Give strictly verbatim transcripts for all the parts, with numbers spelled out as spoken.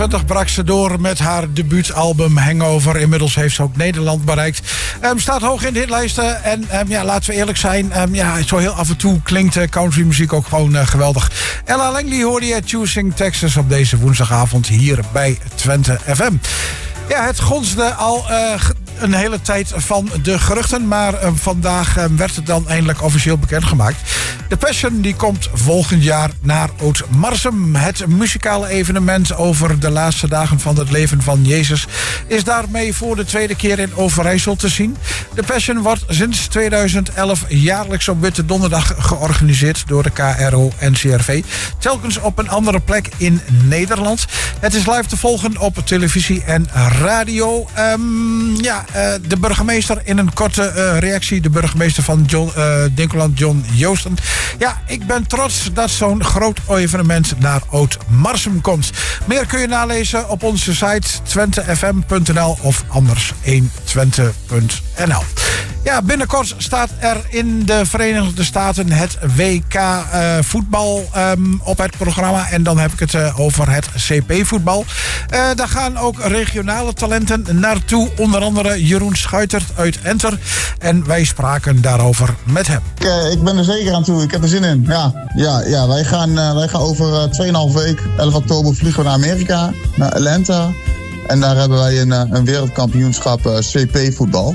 twintig brak ze door met haar debuutalbum Hangover. Inmiddels heeft ze ook Nederland bereikt. Um, staat hoog in de hitlijsten. En um, ja, laten we eerlijk zijn. Um, ja, zo heel af en toe klinkt uh, countrymuziek ook gewoon uh, geweldig. Ella Langley hoorde je Choosing Texas op deze woensdagavond hier bij Twente F M. Ja, het gonsde al uh, een hele tijd van de geruchten. Maar uh, vandaag uh, werd het dan eindelijk officieel bekendgemaakt. The Passion die komt volgend jaar naar Oud-Marsum. Het muzikale evenement over de laatste dagen van het leven van Jezus is daarmee voor de tweede keer in Overijssel te zien. The Passion wordt sinds tweeduizend elf jaarlijks op Witte Donderdag georganiseerd door de K R O N C R V. Telkens op een andere plek in Nederland. Het is live te volgen op televisie en radio. Um, ja, uh, de burgemeester in een korte uh, reactie. De burgemeester van John, uh, Dinkeland, John Joosten. Ja, ik ben trots dat zo'n groot evenement naar Oud-Marsum komt. Meer kun je nalezen op onze site twente f m punt n l of anders één twente punt n l. Ja, binnenkort staat er in de Verenigde Staten het W K uh, voetbal um, op het programma. En dan heb ik het uh, over het C P-voetbal. Uh, daar gaan ook regionale talenten naartoe. Onder andere Jeroen Schuitert uit Enter. En wij spraken daarover met hem. Ik, uh, ik ben er zeker aan toe. Ik heb er zin in. Ja, ja, ja wij, gaan, uh, wij gaan over uh, twee komma vijf week, elf oktober, vliegen we naar Amerika. Naar Atlanta. En daar hebben wij een, uh, een wereldkampioenschap uh, C P-voetbal.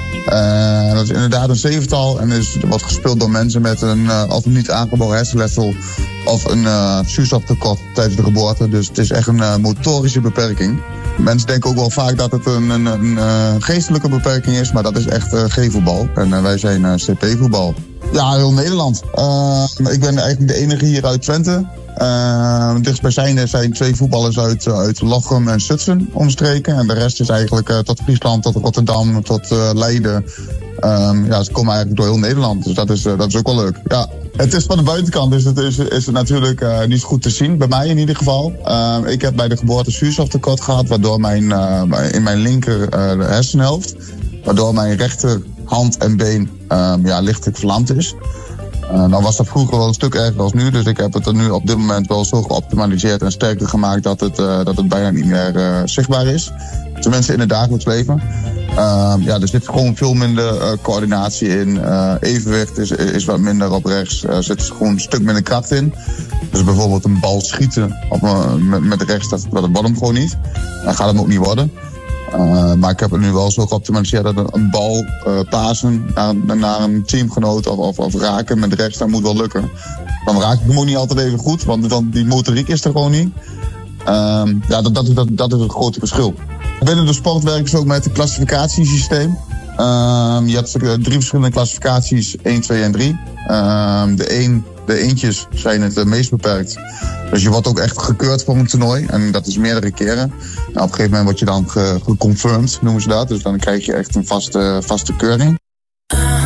Uh, dat is inderdaad een zevental en is, wordt gespeeld door mensen met een uh, of een niet aangeboren hersenletsel of een uh, zuurstoftekort tijdens de geboorte. Dus het is echt een uh, motorische beperking. Mensen denken ook wel vaak dat het een, een, een uh, geestelijke beperking is, maar dat is echt uh, G-voetbal. En uh, wij zijn uh, C P-voetbal. Ja, heel Nederland. Uh, ik ben eigenlijk de enige hier uit Twente. Uh, dichtstbijzijnde zijn twee voetballers uit, uh, uit Lochem en Zutphen omstreken. En de rest is eigenlijk uh, tot Friesland, tot Rotterdam, tot uh, Leiden. Um, ja, ze komen eigenlijk door heel Nederland. Dus dat is, uh, dat is ook wel leuk. Ja. Het is van de buitenkant is het, is, is het natuurlijk uh, niet goed te zien. Bij mij in ieder geval. Uh, ik heb bij de geboorte zuurstoftekort gehad. Waardoor mijn, uh, in mijn linker uh, hersenhelft. Waardoor mijn rechterhand en been uh, ja, lichtelijk verlamd is. Uh, dan was dat vroeger wel een stuk erger als nu. Dus ik heb het er nu op dit moment wel zo geoptimaliseerd en sterker gemaakt dat het, uh, dat het bijna niet meer uh, zichtbaar is. Tenminste in het dagelijks leven. Uh, ja, er zit gewoon veel minder uh, coördinatie in. Uh, evenwicht is, is wat minder op rechts. Er uh, zit gewoon een stuk minder kracht in. Dus bijvoorbeeld een bal schieten op, uh, met, met rechts, dat, dat wordt hem gewoon niet. Dan gaat hem ook niet worden. Uh, maar ik heb het nu wel zo geoptimaliseerd dat een, een bal uh, pasen naar, naar een teamgenoot of, of, of raken met rechts, dat moet wel lukken. Dan raak ik hem ook niet altijd even goed, want dan, die motoriek is er gewoon niet. Uh, ja, dat, dat, dat, dat is het grote verschil. Binnen de sport werken ze ook met het klassificatiesysteem. Uh, je hebt drie verschillende klassificaties, één, twee en drie. Uh, de één, de eentjes zijn het meest beperkt. Dus je wordt ook echt gekeurd voor een toernooi. En dat is meerdere keren. Nou, op een gegeven moment word je dan geconfirmed, noemen ze dat. Dus dan krijg je echt een vaste, vaste keuring.